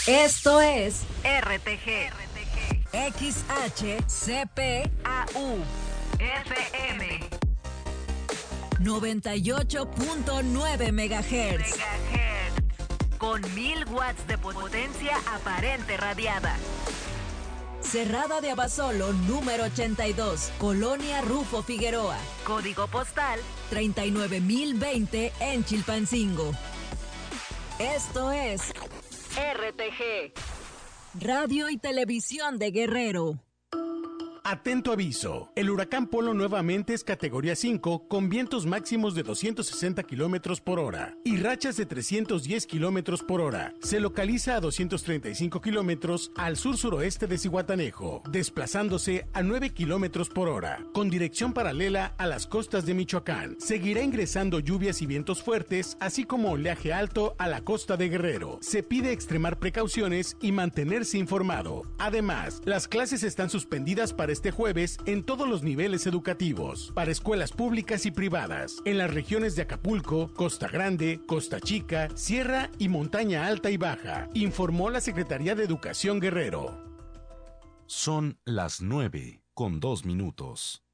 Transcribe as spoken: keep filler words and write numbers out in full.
Esto es R T G, X H C P A U F M noventa y ocho punto nueve megahertz. Con mil watts de potencia aparente radiada. Cerrada de Abasolo, número ochenta y dos, Colonia Rufo Figueroa. Código postal treinta y nueve mil veinte en Chilpancingo. Esto es R T G, Radio y Televisión de Guerrero. Atento aviso, el huracán Polo nuevamente es categoría cinco con vientos máximos de doscientos sesenta kilómetros por hora y rachas de trescientos diez kilómetros por hora. Se localiza a doscientos treinta y cinco kilómetros al sur-suroeste de Zihuatanejo, desplazándose a nueve kilómetros por hora, con dirección paralela a las costas de Michoacán. Seguirá ingresando lluvias y vientos fuertes, así como oleaje alto a la costa de Guerrero. Se pide extremar precauciones y mantenerse informado. Además, las clases están suspendidas para este jueves en todos los niveles educativos, para escuelas públicas y privadas, en las regiones de Acapulco, Costa Grande, Costa Chica, Sierra y Montaña Alta y Baja, informó la Secretaría de Educación Guerrero. Son las nueve con dos minutos.